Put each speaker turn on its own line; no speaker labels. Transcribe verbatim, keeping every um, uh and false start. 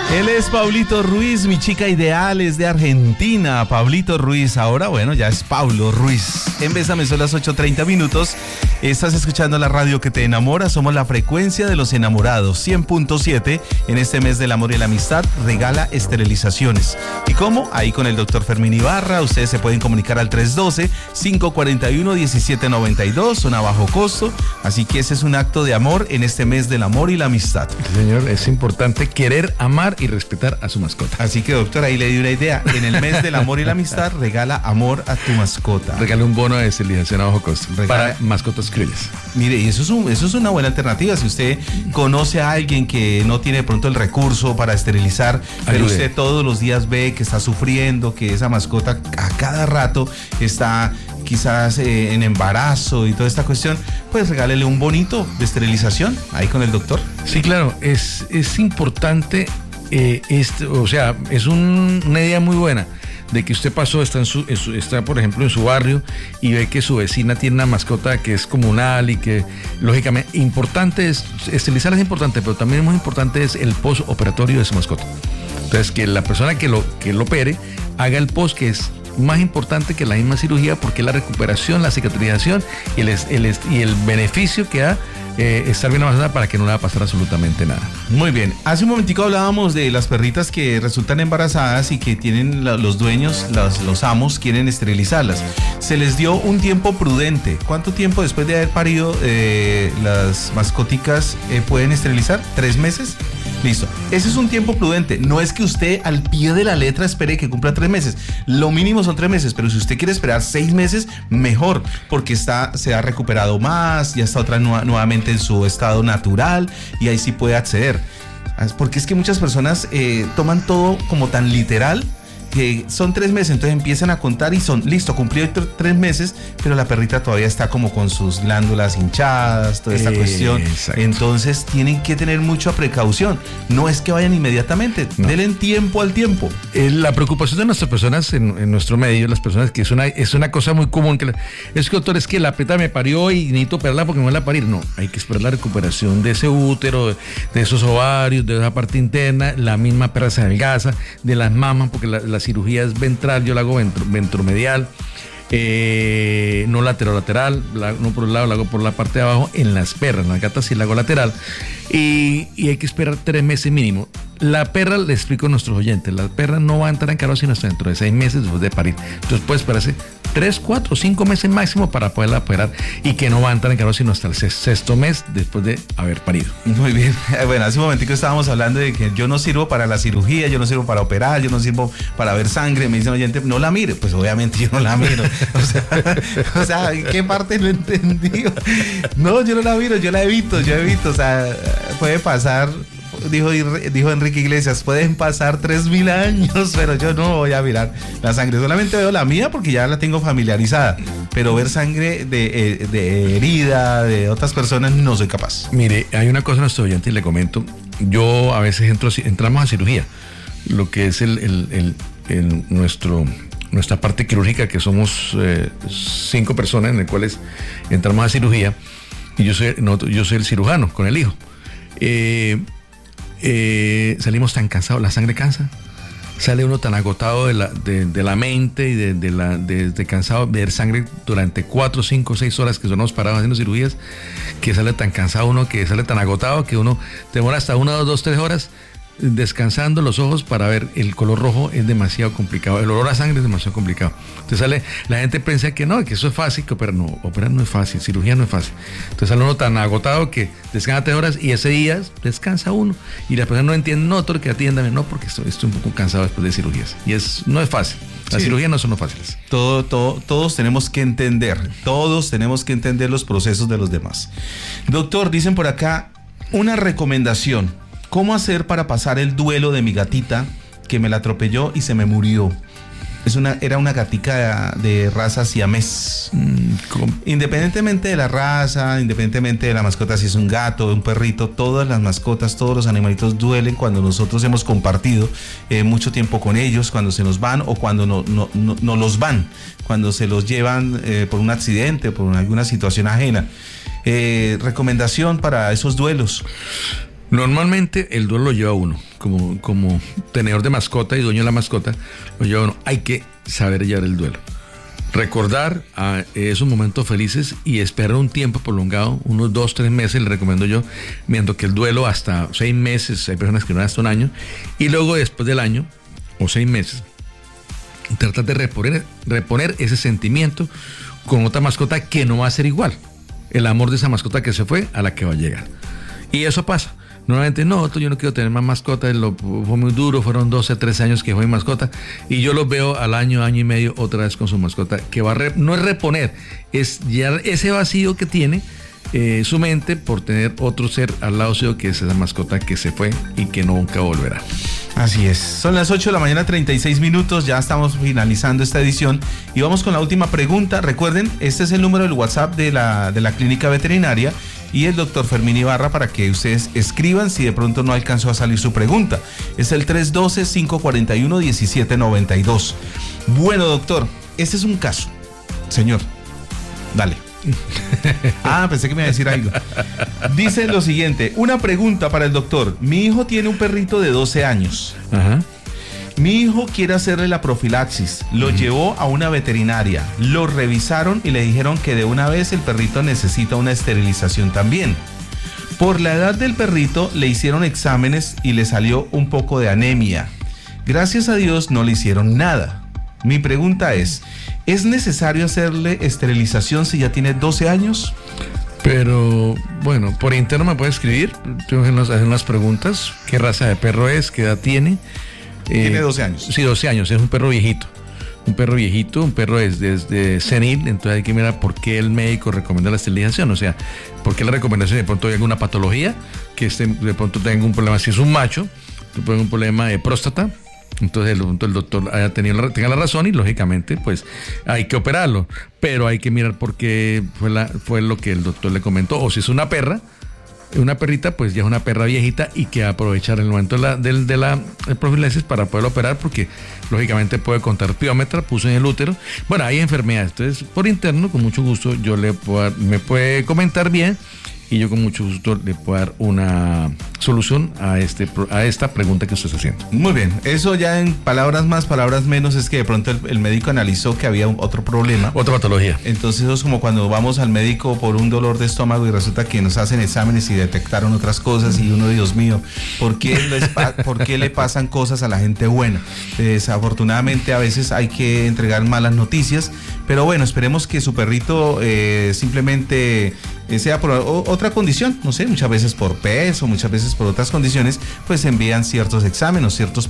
Él es Pablito Ruiz, mi chica ideal es de Argentina. Pablito Ruiz, ahora bueno, ya es Pablo Ruiz. En Bésame son las ocho treinta minutos. Estás escuchando la radio que te enamora. Somos la frecuencia de los enamorados. cien punto siete. En este mes del amor y la amistad regala esterilizaciones. ¿Y cómo? Ahí con el doctor Fermín Ibarra. Ustedes se pueden comunicar al tres uno dos, cinco cuatro uno, uno siete nueve dos. Son a bajo costo. Así que ese es un acto de amor en este mes del amor y la amistad.
Sí, señor, es importante querer, amar y respetar a su mascota.
Así que, doctor, ahí le di una idea. En el mes del amor y la amistad, regala amor a tu mascota.
Regala un bono de esterilización a bajo costo
Regala...
para mascotas criollas.
Mire, y eso es, un, eso es una buena alternativa. Si usted conoce a alguien que no tiene de pronto el recurso para esterilizar, pero Ayude. usted todos los días ve que está sufriendo, que esa mascota a cada rato está quizás eh, en embarazo y toda esta cuestión, pues regálele un bonito de esterilización ahí con el doctor.
Sí, claro, es, es importante. Eh, este, o sea, es un, una idea muy buena de que usted pasó, está, en su, en su, está por ejemplo en su barrio y ve que su vecina tiene una mascota que es comunal y que lógicamente importante es, esterilizar es importante, pero también muy importante es el postoperatorio de su mascota. Entonces que la persona que lo, que lo opere haga el post, que es más importante que la misma cirugía, porque la recuperación, la cicatrización y el, el, y el beneficio que da eh, estar bien avanzada para que no le va a pasar absolutamente nada.
Muy bien, hace un momentico hablábamos de las perritas que resultan embarazadas y que tienen la, los dueños, los, los amos quieren esterilizarlas. Se les dio un tiempo prudente. ¿Cuánto tiempo después de haber parido eh, las mascóticas eh, pueden esterilizar? ¿Tres meses? Listo, ese es un tiempo prudente. No es que usted al pie de la letra espere que cumpla tres meses. Lo mínimo son tres meses, pero si usted quiere esperar seis meses, mejor, porque está, se ha recuperado más, ya está otra nu- nuevamente en su estado natural y ahí sí puede acceder. Porque es que muchas personas eh, toman todo como tan literal, que son tres meses, entonces empiezan a contar y son, listo, cumplió tres meses, pero la perrita todavía está como con sus glándulas hinchadas, toda esta eh, cuestión. Exacto. Entonces tienen que tener mucha precaución. No es que vayan inmediatamente, no. Denle tiempo al tiempo.
Eh, la preocupación de nuestras personas en, en nuestro medio, las personas que es una, es una cosa muy común, que la, es que doctor, es que la peta me parió y necesito operarla porque me voy a parir. No, hay que esperar la recuperación de ese útero, de esos ovarios, de esa parte interna, la misma perra se adelgaza, de las mamas, porque la, la cirugía es ventral, yo la hago ventro, ventromedial, eh, no lateral-lateral, la, no por el lado, la hago por la parte de abajo, en las perras, en las gatas sí la hago lateral, y, y hay que esperar tres meses mínimo. La perra, le explico a nuestros oyentes, la perra no va a entrar en calor sino hasta dentro de seis meses después de parir. Entonces puede esperarse tres, cuatro, cinco meses máximo para poderla operar y que no va a entrar en calor sino hasta el sexto mes después de haber parido.
Muy bien. Bueno, hace un momentico estábamos hablando de que yo no sirvo para la cirugía, yo no sirvo para operar, yo no sirvo para ver sangre. Me dicen oyente, no la mire. Pues obviamente yo no la miro. O sea, o sea, ¿en qué parte no entendí? No, yo no la miro, yo la evito, yo evito. O sea, puede pasar... Dijo, dijo Enrique Iglesias, pueden pasar tres mil años, pero yo no voy a mirar la sangre. Solamente veo la mía porque ya la tengo familiarizada. Pero ver sangre de, de herida de otras personas no soy capaz.
Mire, hay una cosa a nuestro oyente y le comento. Yo a veces entro, entramos a cirugía. Lo que es el, el, el, el nuestro... nuestra parte quirúrgica, que somos eh, cinco personas en las cuales entramos a cirugía. Y yo soy, no, yo soy el cirujano con el hijo. Eh... Eh, salimos tan cansados, la sangre cansa, sale uno tan agotado de la, de, de la mente y de, de, la, de, de cansado de ver sangre durante cuatro, cinco, seis horas que sonamos parados haciendo cirugías, que sale tan cansado uno, que sale tan agotado que uno demora hasta una, dos, tres horas descansando los ojos para ver el color rojo. Es demasiado complicado, el olor a sangre es demasiado complicado. Entonces sale, la gente piensa que no, que eso es fácil, que operar, no, operar no es fácil, cirugía no es fácil. Entonces sale uno tan agotado que descansa tres horas y ese día descansa uno y la persona no entiende, no, doctor, que atiéndame, no, porque estoy, estoy un poco cansado después de cirugías y es, no es fácil. Las sí. cirugías no son fáciles.
Todo, todo, todos tenemos que entender, todos tenemos que entender los procesos de los demás. Doctor, dicen por acá una recomendación. ¿Cómo hacer para pasar el duelo de mi gatita que me la atropelló y se me murió? Es una, era una gatica de, de raza siamés. Mm, independientemente de la raza, independientemente de la mascota, si es un gato, un perrito, todas las mascotas, todos los animalitos duelen cuando nosotros hemos compartido eh, mucho tiempo con ellos, cuando se nos van o cuando no, no, no, no los van, cuando se los llevan eh, por un accidente, por alguna situación ajena. Eh, recomendación para esos duelos.
Normalmente el duelo lo lleva uno, como, como tenedor de mascota y dueño de la mascota, lo lleva uno. Hay que saber llevar el duelo. Recordar a esos momentos felices y esperar un tiempo prolongado, unos dos, tres meses, le recomiendo yo, mientras que el duelo hasta seis meses, hay personas que no hasta un año, y luego después del año o seis meses, tratar de reponer, reponer ese sentimiento con otra mascota que no va a ser igual. El amor de esa mascota que se fue a la que va a llegar. Y eso pasa. Normalmente, no, yo no quiero tener más mascotas, lo, fue muy duro, fueron doce, trece años que fue mi mascota, y yo los veo al año, año y medio otra vez con su mascota, que va a re, no es reponer, es ya ese vacío que tiene eh, su mente por tener otro ser al lado suyo, que es esa mascota que se fue y que nunca volverá.
Así es, son las ocho de la mañana, treinta y seis minutos, ya estamos finalizando esta edición y vamos con la última pregunta. Recuerden, este es el número del WhatsApp de la, de la clínica veterinaria y el doctor Fermín Ibarra para que ustedes escriban si de pronto no alcanzó a salir su pregunta. Es el tres uno dos, cinco cuatro uno, uno siete nueve dos. Bueno, doctor, este es un caso. Señor, dale. Ah, pensé que me iba a decir algo. Dice lo siguiente, una pregunta para el doctor. Mi hijo tiene un perrito de doce años.
Ajá.
Mi hijo quiere hacerle la profilaxis. Lo uh-huh. llevó a una veterinaria. Lo revisaron y le dijeron que de una vez el perrito necesita una esterilización también. Por la edad del perrito le hicieron exámenes y le salió un poco de anemia. Gracias a Dios no le hicieron nada. Mi pregunta es, ¿es necesario hacerle esterilización si ya tiene doce años?
Pero, bueno, por interno me puede escribir, tengo que hacer unas preguntas. ¿Qué raza de perro es? ¿Qué edad tiene?
Tiene eh, doce años.
Sí, doce años, es un perro viejito. Un perro viejito, un perro es desde senil, entonces hay que mirar por qué el médico recomienda la esterilización, o sea, por qué la recomendación, de pronto hay alguna patología, que este, de pronto tenga un problema, si es un macho, puede un problema de próstata. Entonces el, el doctor haya tenido la, tenga la razón y lógicamente pues hay que operarlo, pero hay que mirar por qué fue, la, fue lo que el doctor le comentó. O si es una perra, una perrita, pues ya es una perra viejita y que aprovechar el momento de la, de, de la profilaxis para poderlo operar, porque lógicamente puede contar piómetra, puso en el útero. Bueno, hay enfermedades, entonces por interno con mucho gusto yo le puedo, me puede comentar bien y yo con mucho gusto le puedo dar una solución a, este, a esta pregunta que usted está haciendo.
Muy bien, eso ya en palabras más, palabras menos, es que de pronto el, el médico analizó que había un, otro problema.
Otra patología.
Entonces eso es como cuando vamos al médico por un dolor de estómago y resulta que nos hacen exámenes y detectaron otras cosas y uno, Dios mío, ¿por qué, les, ¿por qué le pasan cosas a la gente buena? Desafortunadamente a veces hay que entregar malas noticias, pero bueno, esperemos que su perrito eh, simplemente eh, sea por o, otra condición, no sé, muchas veces por peso, muchas veces por otras condiciones, pues envían ciertos exámenes, ciertos